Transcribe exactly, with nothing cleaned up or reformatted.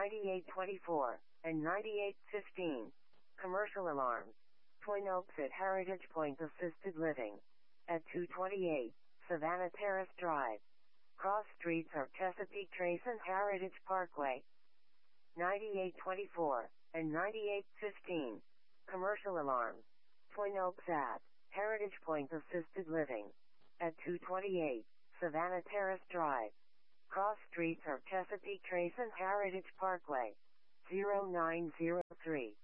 ninety-eight twenty-four, and ninety-eight fifteen. Commercial alarms. Twin Oaks at Heritage Point Assisted Living. At two twenty-eight, Savannah Terrace Drive. Cross streets are Chesapeake Trace and Heritage Parkway. ninety-eight twenty-four, and ninety-eight fifteen. Commercial alarms. Twin Oaks at Heritage Point Assisted Living. At two twenty-eight, Savannah Terrace Drive. Cross streets are Chesapeake Trace and Heritage Parkway. zero nine zero three.